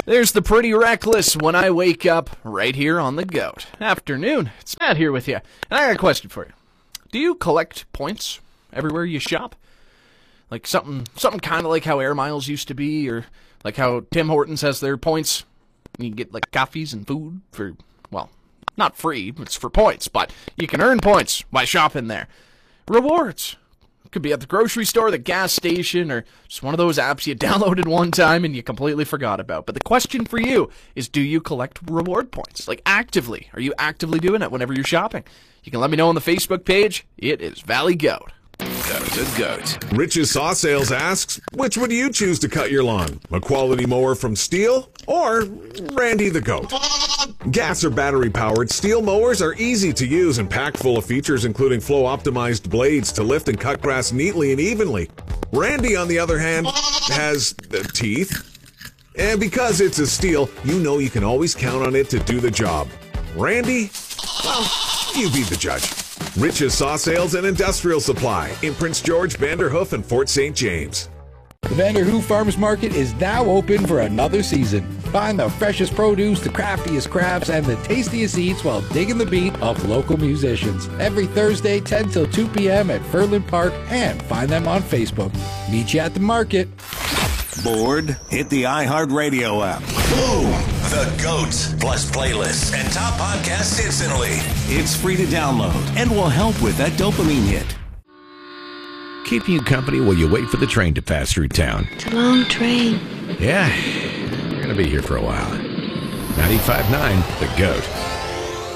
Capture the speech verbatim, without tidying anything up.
There's the Pretty Reckless When I Wake Up right here on The Goat. Afternoon, it's Matt here with you. And I got a question for you. Do you collect points everywhere you shop? Like something something kind of like how Air Miles used to be, or like how Tim Hortons has their points. You can get like coffees and food for, well, not free, it's for points, but you can earn points by shopping there. Rewards. Could be at the grocery store, the gas station, or just one of those apps you downloaded one time and you completely forgot about. But the question for you is, do you collect reward points? Like actively. Are you actively doing it whenever you're shopping? You can let me know on the Facebook page. It is Valley Goat. The Goat. Rich's Saw Sales asks, which would you choose to cut your lawn? A quality mower from Stihl or Randy the Goat? Gas or battery-powered Stihl mowers are easy to use and packed full of features including flow-optimized blades to lift and cut grass neatly and evenly. Randy, on the other hand, has uh, teeth. And because it's a Stihl, you know you can always count on it to do the job. Randy, well, you be the judge. Rich's Saw Sales and Industrial Supply in Prince George, Vanderhoof, and Fort Saint James. The Vanderhoof Farmers Market is now open for another season. Find the freshest produce, the craftiest crafts, and the tastiest eats while digging the beat of local musicians. Every Thursday, ten till two p.m. at Furland Park, and find them on Facebook. Meet you at the market. Bored? Hit the iHeartRadio app. Boom! The Goat, plus playlists and top podcasts instantly. It's free to download and will help with that dopamine hit. Keeping you company while you wait for the train to pass through town. It's a long train. Yeah, we're going to be here for a while. ninety-five point nine, The Goat.